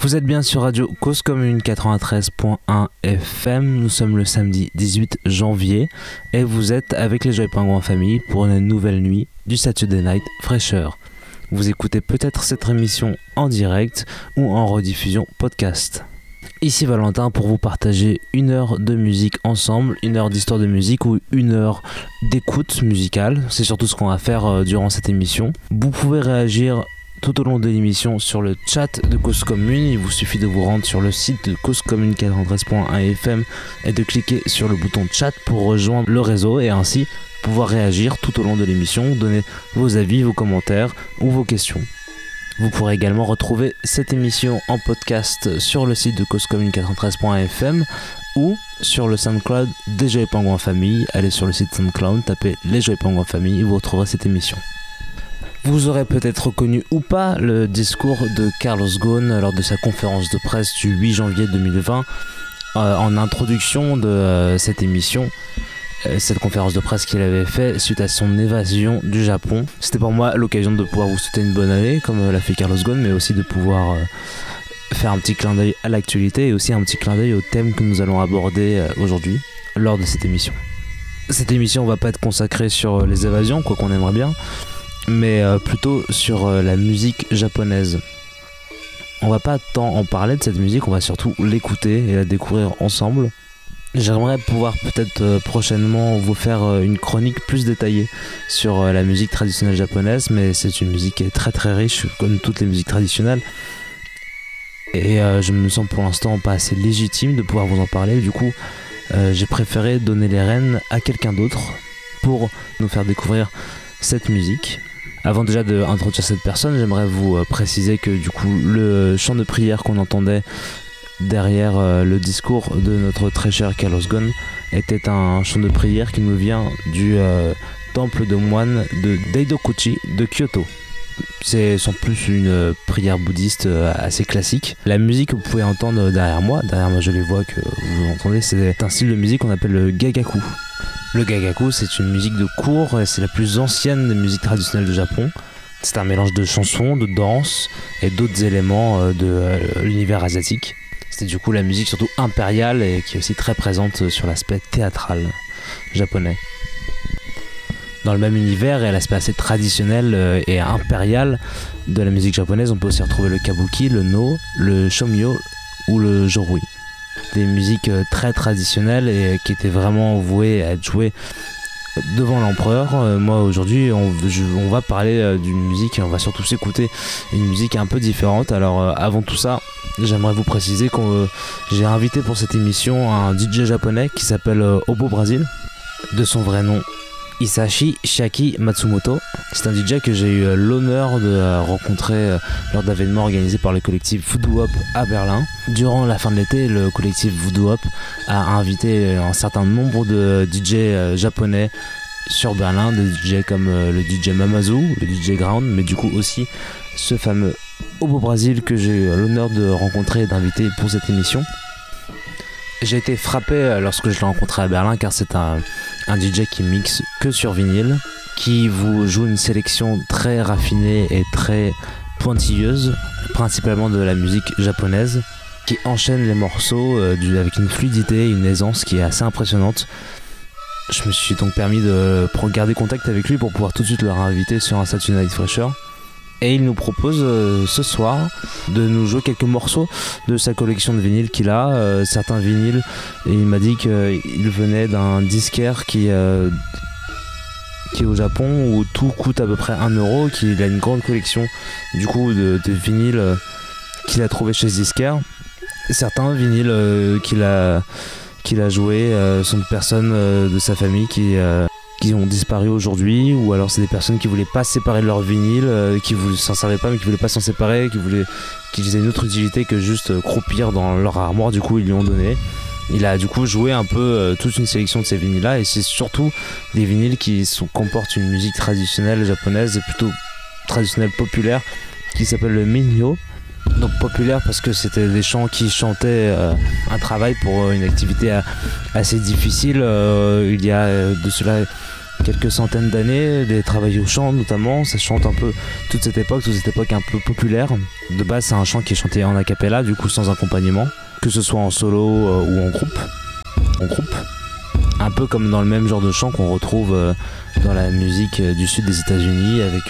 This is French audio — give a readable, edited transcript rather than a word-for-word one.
Vous êtes bien sur Radio Cause Commune 93.1 FM, nous sommes le samedi 18 janvier et vous êtes avec les Joyeux Pingouins en famille pour une nouvelle nuit du Saturday Night Fraîcheur. Vous écoutez peut-être cette émission en direct ou en rediffusion podcast. Ici Valentin pour vous partager une heure de musique ensemble, une heure d'histoire de musique ou une heure d'écoute musicale. C'est surtout ce qu'on va faire durant cette émission. Vous pouvez réagir tout au long de l'émission sur le chat de Cause Commune. Il vous suffit de vous rendre sur le site de Cause Commune 93.1 FM et de cliquer sur le bouton chat pour rejoindre le réseau et ainsi pouvoir réagir tout au long de l'émission, donner vos avis, vos commentaires ou vos questions. Vous pourrez également retrouver cette émission en podcast sur le site de Cause Commune 93.1 FM ou sur le SoundCloud des Joyeux Pingouins en famille. Allez sur le site SoundCloud, tapez les Joyeux Pingouins en famille et vous retrouverez cette émission. Vous aurez peut-être reconnu ou pas le discours de Carlos Ghosn lors de sa conférence de presse du 8 janvier 2020 en introduction de cette émission. Cette conférence de presse qu'il avait fait suite à son évasion du Japon. C'était pour moi l'occasion de pouvoir vous souhaiter une bonne année comme l'a fait Carlos Ghosn, mais aussi de pouvoir faire un petit clin d'œil à l'actualité et aussi un petit clin d'œil au thème que nous allons aborder aujourd'hui lors de cette émission. Cette émission va pas être consacrée sur les évasions, quoi qu'on aimerait bien, mais plutôt sur la musique japonaise. On va pas tant en parler de cette musique, on va surtout l'écouter et la découvrir ensemble. J'aimerais pouvoir peut-être prochainement vous faire une chronique plus détaillée sur la musique traditionnelle japonaise, mais c'est une musique qui est très très riche, comme toutes les musiques traditionnelles. Et je me sens pour l'instant pas assez légitime de pouvoir vous en parler, du coup j'ai préféré donner les rênes à quelqu'un d'autre pour nous faire découvrir cette musique. Avant déjà d'introduire cette personne, j'aimerais vous préciser que du coup le chant de prière qu'on entendait derrière le discours de notre très cher Carlos Ghosn était un chant de prière qui nous vient du temple de moines de Daidokuchi de Kyoto. C'est sans plus une prière bouddhiste assez classique. La musique que vous pouvez entendre derrière moi je les vois que vous entendez, c'est un style de musique qu'on appelle le gagaku. Le gagaku, c'est une musique de cour et c'est la plus ancienne des musiques traditionnelles du Japon. C'est un mélange de chansons, de danse et d'autres éléments de l'univers asiatique. C'était du coup la musique surtout impériale et qui est aussi très présente sur l'aspect théâtral japonais. Dans le même univers et l'aspect assez traditionnel et impérial de la musique japonaise, on peut aussi retrouver le kabuki, le no, le shomyo ou le jorui. Des musiques très traditionnelles et qui étaient vraiment vouées à être jouées devant l'empereur. Moi aujourd'hui on va parler d'une musique, on va surtout s'écouter une musique un peu différente. Alors avant tout ça, j'aimerais vous préciser que j'ai invité pour cette émission un DJ japonais qui s'appelle Obo Brazil, de son vrai nom Isashi Shaki Matsumoto. C'est un DJ que j'ai eu l'honneur de rencontrer lors d'événements organisés par le collectif Voodoo Hop à Berlin. Durant la fin de l'été, le collectif Voodoo Hop a invité un certain nombre de DJ japonais sur Berlin, des DJ comme le DJ Mamazu, le DJ Ground, mais du coup aussi ce fameux Obo Brazil que j'ai eu l'honneur de rencontrer et d'inviter pour cette émission. J'ai été frappé lorsque je l'ai rencontré à Berlin car c'est un DJ qui mixe que sur vinyle, qui vous joue une sélection très raffinée et très pointilleuse, principalement de la musique japonaise, qui enchaîne les morceaux avec une fluidité, une aisance qui est assez impressionnante. Je me suis donc permis de garder contact avec lui pour pouvoir tout de suite le réinviter sur un Saturday Night Fraîcheur. Et il nous propose ce soir de nous jouer quelques morceaux de sa collection de vinyles qu'il a, certains vinyles, et il m'a dit qu'il venait d'un disquaire qui est au Japon où tout coûte à peu près 1€, qu'il a une grande collection du coup de vinyles qu'il a trouvé chez ce disquaire. Certains vinyles qu'il a joués sont de personnes de sa famille qui ont disparu aujourd'hui, ou alors c'est des personnes qui voulaient pas se séparer de leur vinyle, qui s'en servaient pas mais qui voulaient pas s'en séparer, qui faisaient une autre utilité que juste croupir dans leur armoire, du coup ils lui ont donné. Il a du coup joué un peu toute une sélection de ces vinyles là, et c'est surtout des vinyles qui comportent une musique traditionnelle japonaise et plutôt traditionnelle populaire qui s'appelle le minyo. Donc populaire parce que c'était des chants qui chantaient un travail pour une activité assez difficile. Il y a de cela quelques centaines d'années, des travails au chant notamment. Ça chante un peu toute cette époque un peu populaire. De base, c'est un chant qui est chanté en a cappella, du coup sans accompagnement, que ce soit en solo ou en groupe. Un peu comme dans le même genre de chant qu'on retrouve dans la musique du sud des États-Unis avec